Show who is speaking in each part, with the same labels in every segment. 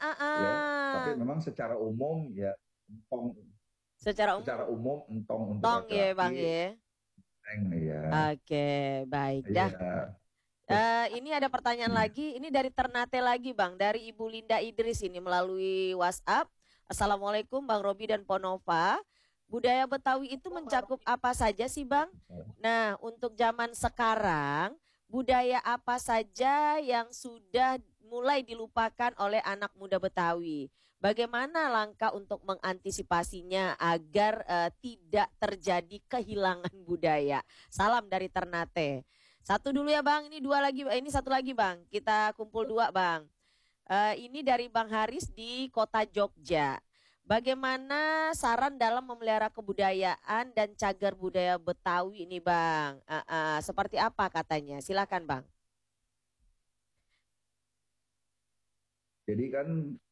Speaker 1: ya. Tapi memang secara umum ya entong,
Speaker 2: Secara
Speaker 1: secara
Speaker 2: umum
Speaker 1: umum entong untuk
Speaker 2: tong ya Bang
Speaker 1: laki-laki,
Speaker 2: ya.
Speaker 1: ya.
Speaker 2: Oke, baik dah.
Speaker 1: Iya. Terus
Speaker 2: Ini ada pertanyaan lagi. Ini dari Ternate lagi, Bang. Dari Ibu Linda Idris ini melalui WhatsApp. Assalamualaikum, Bang Robi dan Ponova. Budaya Betawi itu mencakup apa saja sih, Bang? Nah, untuk zaman sekarang, budaya apa saja yang sudah mulai dilupakan oleh anak muda Betawi? Bagaimana langkah untuk mengantisipasinya agar tidak terjadi kehilangan budaya? Salam dari Ternate. Satu dulu ya Bang, ini dua lagi, ini satu lagi Bang. Kita kumpul dua Bang. Ini dari Bang Haris di Kota Jogja. Bagaimana saran dalam memelihara kebudayaan dan cagar budaya Betawi ini Bang? Seperti apa katanya? Silakan Bang.
Speaker 1: jadi kan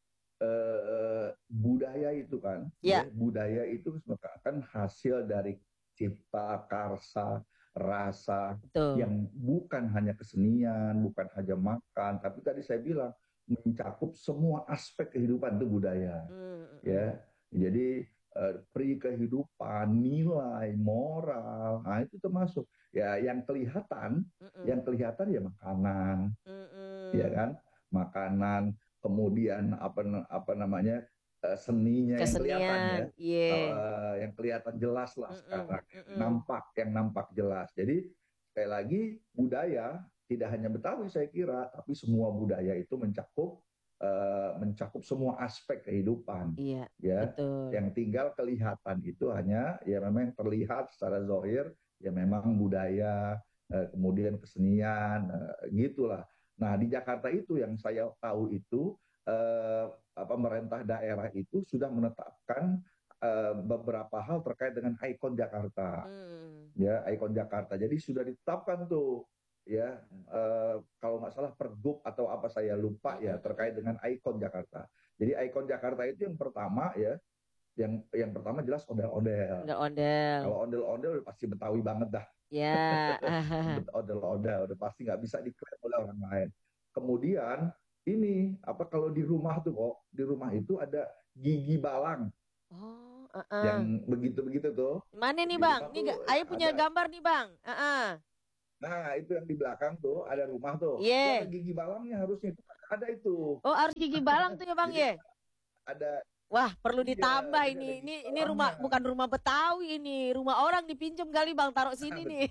Speaker 1: budaya itu kan,
Speaker 2: Ya,
Speaker 1: ya budaya itu merupakan hasil dari cipta karsa rasa
Speaker 2: betul.
Speaker 1: yang bukan hanya kesenian, bukan hanya makan, tapi tadi saya bilang mencakup semua aspek kehidupan itu budaya,
Speaker 2: Mm.
Speaker 1: ya. Jadi pri kehidupan, nilai, moral, nah itu termasuk ya yang
Speaker 2: Mm-mm.
Speaker 1: kelihatan ya makanan, ya
Speaker 2: Mm-mm.
Speaker 1: kan, makanan, kemudian apa namanya, seninya yang kelihatan ya.
Speaker 2: Kesenian, iya.
Speaker 1: Yang kelihatan jelas lah
Speaker 2: Mm-mm.
Speaker 1: sekarang,
Speaker 2: Mm-mm.
Speaker 1: yang nampak jelas. Jadi sekali lagi budaya tidak hanya Betawi saya kira, tapi semua budaya itu mencakup semua aspek kehidupan,
Speaker 2: Iya,
Speaker 1: ya.
Speaker 2: betul.
Speaker 1: Yang tinggal kelihatan itu hanya ya memang terlihat secara zahir ya memang budaya, kemudian kesenian, gitulah. Nah, di Jakarta itu yang saya tahu itu pemerintah daerah itu sudah menetapkan beberapa hal terkait dengan ikon Jakarta,
Speaker 2: Hmm.
Speaker 1: ya ikon Jakarta. Jadi sudah ditetapkan tuh, ya, kalau nggak salah Pergub atau apa saya lupa ya terkait
Speaker 2: Mm-mm.
Speaker 1: dengan ikon Jakarta. Jadi ikon Jakarta itu yang pertama ya, yang pertama jelas ondel-ondel. Kalau
Speaker 2: Ondel-ondel.
Speaker 1: ondel-ondel udah pasti Betawi banget dah.
Speaker 2: Ya.
Speaker 1: Odel-odel udah pasti nggak bisa diklaim oleh orang lain. Kemudian ini apa, kalau di rumah tuh kok di rumah itu ada gigi balang
Speaker 2: Oh,
Speaker 1: yang begitu-begitu tuh
Speaker 2: mana nih
Speaker 1: di
Speaker 2: Bang?
Speaker 1: rumah
Speaker 2: Nih,
Speaker 1: tuh
Speaker 2: Ayo punya
Speaker 1: ada.
Speaker 2: gambar nih Bang.
Speaker 1: Nah, itu yang di belakang tuh ada rumah tuh. Itu ada
Speaker 2: Iya.
Speaker 1: gigi balangnya harusnya itu ada itu.
Speaker 2: Oh, harus gigi balang tuh ya Bang
Speaker 1: Jadi
Speaker 2: ya.
Speaker 1: ada,
Speaker 2: Wah, perlu
Speaker 1: iya,
Speaker 2: ditambah
Speaker 1: jadi
Speaker 2: ini.
Speaker 1: ada
Speaker 2: Ini
Speaker 1: gigi
Speaker 2: ini
Speaker 1: balangnya.
Speaker 2: rumah bukan rumah Betawi ini, rumah orang dipinjam kali Bang, taruh sini nih.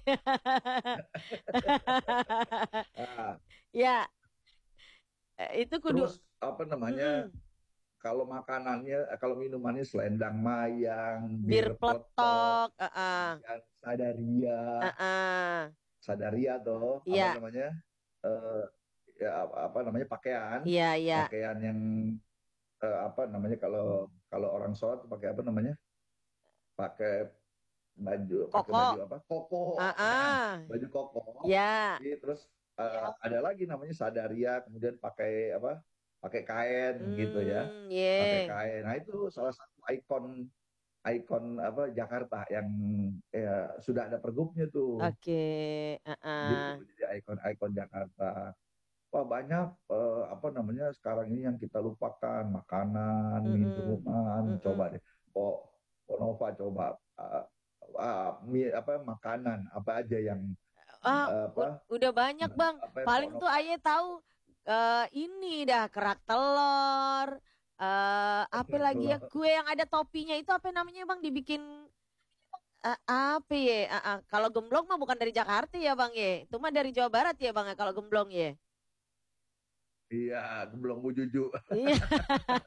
Speaker 1: Nah,
Speaker 2: Ya, itu kudu.
Speaker 1: terus apa namanya,
Speaker 2: Mm-mm.
Speaker 1: kalau makanannya, kalau minumannya selendang mayang,
Speaker 2: Bir
Speaker 1: bir peletok,
Speaker 2: peletok.
Speaker 1: kemudian sadaria,
Speaker 2: Uh-uh.
Speaker 1: tuh apa
Speaker 2: Iya,
Speaker 1: namanya, eh, ya apa namanya, pakaian,
Speaker 2: iya, iya.
Speaker 1: pakaian yang apa namanya, kalau kalau orang sholat pakai apa namanya, pakai
Speaker 2: Koko.
Speaker 1: baju apa, koko. Nah,
Speaker 2: Uh-uh.
Speaker 1: baju koko.
Speaker 2: Ya.
Speaker 1: Jadi terus ada lagi namanya sadaria, kemudian pakai apa, pakai kain gitu ya, pakai
Speaker 2: Ye.
Speaker 1: kain. Nah, itu salah satu ikon, apa Jakarta yang ya, sudah ada pergubnya tuh
Speaker 2: Oke.
Speaker 1: gitu.
Speaker 2: Uh-uh.
Speaker 1: Jadi ikon Jakarta. Wah, banyak apa namanya sekarang ini yang kita lupakan, makanan,
Speaker 2: Mm-mm.
Speaker 1: minuman. Coba
Speaker 2: Mm-mm.
Speaker 1: deh, oh Nova coba, apa makanan apa aja yang apa
Speaker 2: Udah banyak Bang.
Speaker 1: apa yang Pak
Speaker 2: Paling tuh
Speaker 1: Nova.
Speaker 2: Aye tahu ini dah kerak telur. Apa lagi ya, kue yang ada topinya itu apa namanya Bang, dibikin apa ya? Kalau gemblong mah bukan dari Jakarta ya Bang ya. Itu mah dari Jawa Barat ya Bang ya kalau gemblong ya.
Speaker 1: Iya, belum Bu Juju.
Speaker 2: Iya.